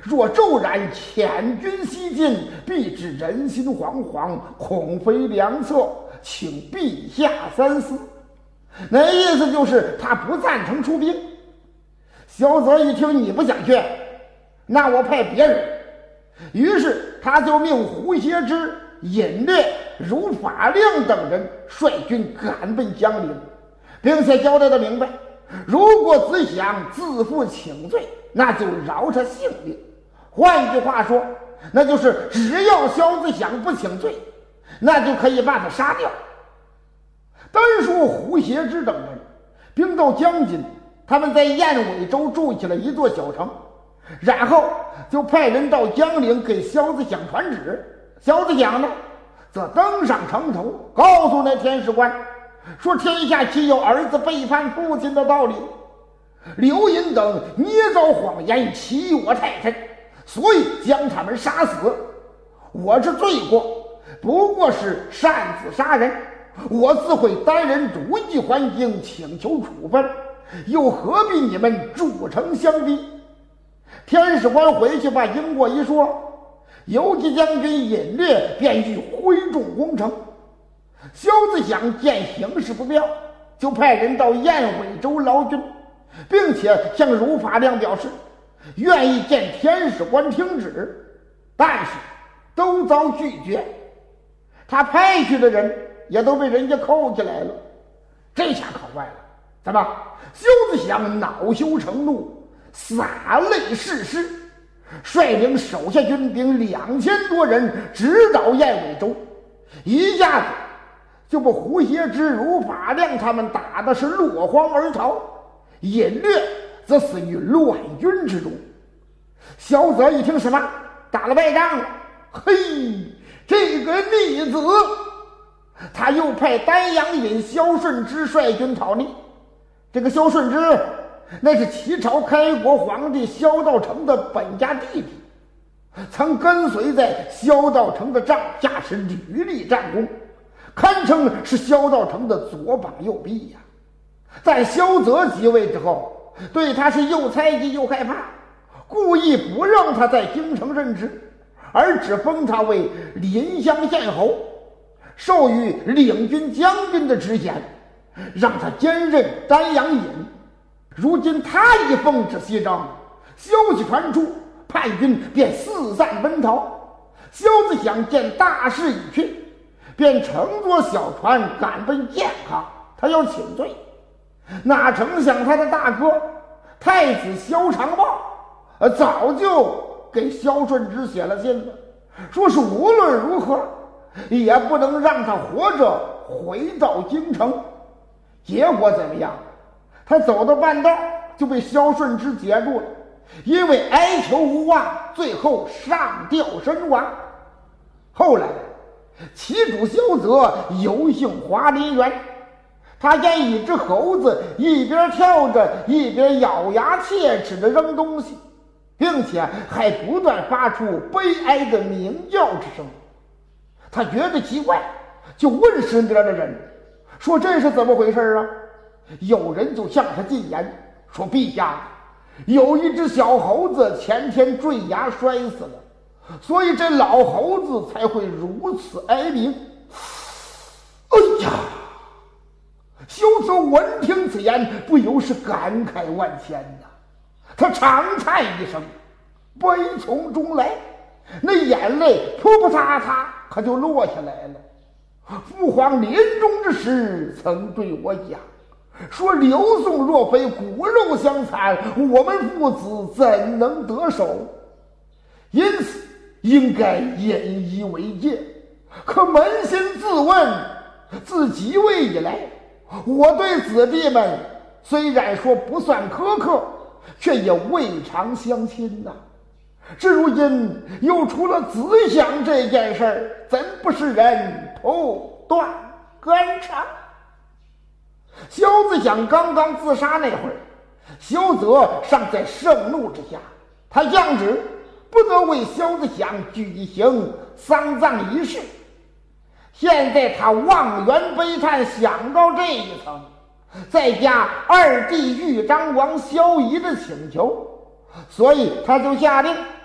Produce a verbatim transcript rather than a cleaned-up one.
若骤然遣军西进，必致人心惶惶，恐非良策，请陛下三思。那意思就是他不赞成出兵。萧泽一听你不想劝，那我派别人。于是他就命胡协之、尹烈、如法亮等人率军赶奔江陵，并且交代的明白，如果子想自负请罪，那就饶他性命。换句话说，那就是只要萧子想不请罪，那就可以把他杀掉。单说胡协之等人兵到江津，他们在燕尾州筑起了一座小城，然后就派人到江陵给萧子想传旨。萧子想呢，则登上城头，告诉那天使官说，天下岂有儿子背叛父亲的道理？刘寅等捏造谎言欺我太太，所以将他们杀死。我这罪过不过是擅自杀人，我自会单人主意还京，请求处分，又何必你们筑城相逼？天使官回去把经过一说，游击将军尹烈便欲挥重攻城。萧子想见形势不妙，就派人到燕尾州劳军，并且向如法亮表示愿意见天使官听旨，但是都遭拒绝。他派去的人也都被人家扣起来了。这下可坏了，怎么？萧子想恼羞成怒，洒泪誓师，率领手下军兵两千多人直捣燕尾州，一下子就把胡协之、如法亮他们打的是落荒而逃，尹烈则死于乱军之中。萧泽一听，什么打了败仗了？嘿，这个逆子！他又派丹阳尹萧顺之率军讨逆。这个萧顺之那是齐朝开国皇帝萧道成的本家弟弟，曾跟随在萧道成的帐下是屡立战功，堪称是萧道成的左膀右臂呀。在萧泽即位之后，对他是又猜忌又害怕，故意不让他在京城任职，而只封他为临湘县侯，授予领军将军的职衔，让他兼任丹阳尹。如今他一奉旨西征，消息传出，叛军便四散奔逃。萧子想见大势已去，便乘坐小船赶奔健康，他要请罪。哪成想他的大哥太子萧长豹呃，早就给萧顺之写了信了，说是无论如何也不能让他活着回到京城。结果怎么样？他走到半道就被萧顺之截住了，因为哀求无望，最后上吊身亡。后来其主萧泽游幸华林园，他见一只猴子一边跳着一边咬牙切齿地扔东西，并且还不断发出悲哀的鸣叫之声。他觉得奇怪，就问身边的人说，这是怎么回事啊？有人就向他进言说，陛下，有一只小猴子前天坠崖摔死了，所以这老猴子才会如此哀鸣。哎呀！萧泽闻听此言，不由是感慨万千呐。他长叹一声，悲从中来，那眼泪扑扑嚓嚓可就落下来了。父皇临终之时曾对我讲，说刘宋若非骨肉相残，我们父子怎能得手？因此应该引以为戒。可扪心自问，自即位以来，我对子弟们虽然说不算苛刻，却也未尝相亲呐、啊。至如今又出了子想这件事儿，怎不是人头断肝肠？萧子想刚刚自杀那会儿，萧泽尚在盛怒之下，他降旨不得为萧子想举行丧葬仪式。现在他望园悲叹，想到这一层，再加二弟豫章王萧仪的请求，所以他就下令